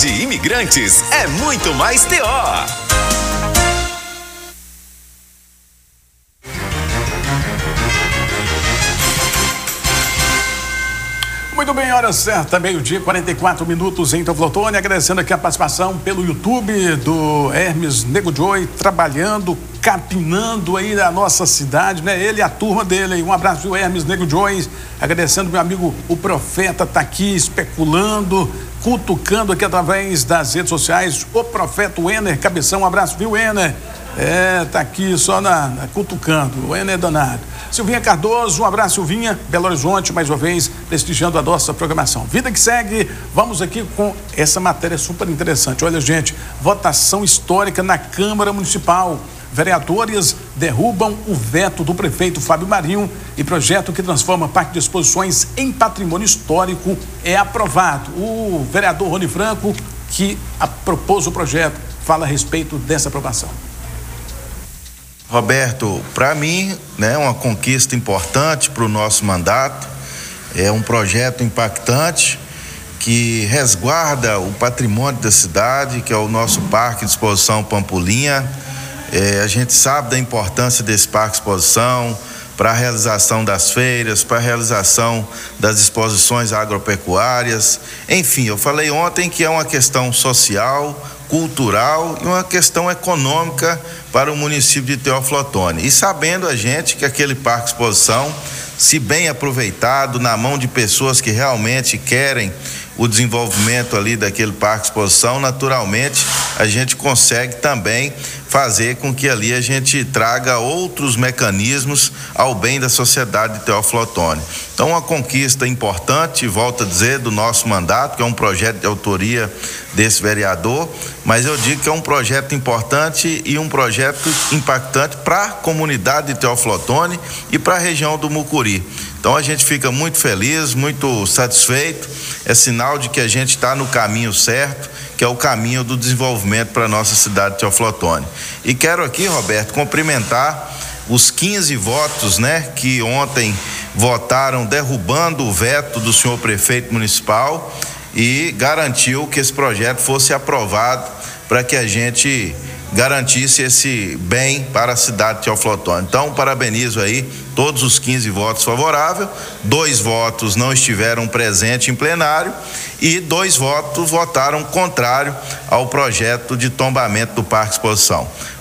de Imigrantes é muito mais TO. Muito bem, hora certa, meio-dia, 44 minutos em Teoflotone. Agradecendo aqui a participação pelo YouTube do Hermes Nego Joy, trabalhando, capinando aí a nossa cidade, né? Ele e a turma dele aí. Um abraço do Hermes Nego Joy. Agradecendo meu amigo, o Profeta, tá aqui especulando, cutucando aqui através das redes sociais. O Profeta, o Ener Cabeção. Um abraço, viu, Ener? Tá aqui só cutucando. O Ener é danado. Silvinha Cardoso, um abraço, Silvinha. Belo Horizonte, mais uma vez, prestigiando a nossa programação. Vida que segue, vamos aqui com essa matéria super interessante. Olha, gente, votação histórica na Câmara Municipal. Vereadores derrubam o veto do prefeito Fábio Marinho e projeto que transforma Parque de Exposições em patrimônio histórico é aprovado. O vereador Rony Franco, que propôs o projeto, fala a respeito dessa aprovação. Roberto, para mim, né, uma conquista importante para o nosso mandato, é um projeto impactante que resguarda o patrimônio da cidade, que é o nosso Parque de Exposição Pampulinha. A gente sabe da importância desse Parque de Exposição para a realização das feiras, para a realização das exposições agropecuárias. Enfim, eu falei ontem que é uma questão social, cultural e uma questão econômica para o município de Teoflotone. E sabendo a gente que aquele Parque de Exposição, se bem aproveitado, na mão de pessoas que realmente querem o desenvolvimento ali daquele Parque de Exposição, naturalmente a gente consegue também fazer com que ali a gente traga outros mecanismos ao bem da sociedade de Teoflotone. Então, uma conquista importante, volto a dizer, do nosso mandato, que é um projeto de autoria desse vereador, mas eu digo que é um projeto importante e um projeto impactante para a comunidade de Teoflotone e para a região do Mucuri. Então, a gente fica muito feliz, muito satisfeito, é sinal de que a gente está no caminho certo, que é o caminho do desenvolvimento para a nossa cidade de Teoflotone. E quero aqui, Roberto, cumprimentar os 15 votos, né, que ontem votaram derrubando o veto do senhor prefeito municipal e garantiu que esse projeto fosse aprovado para que a gente garantisse esse bem para a cidade de Teoflotone. Então, parabenizo aí todos os 15 votos favoráveis, 2 votos não estiveram presentes em plenário e 2 votos votaram contrário ao projeto de tombamento do Parque de Exposição.